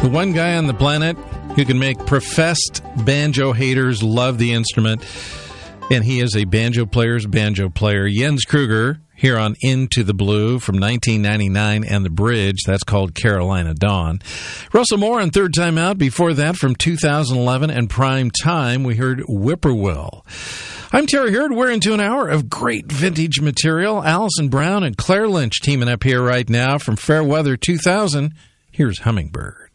The one guy on the planet who can make professed banjo haters love the instrument, and he is a banjo player's banjo player. Jens Kruger, here on Into the Blue from 1999 and The Bridge. That's called Carolina Dawn. Russell Moore on Third Time Out. Before that, from 2011 and Prime Time, we heard Whippoorwill. I'm Terry Hurd. We're into an hour of great vintage material. Alison Brown and Claire Lynch teaming up here right now from Fairweather 2000. Here's Hummingbird.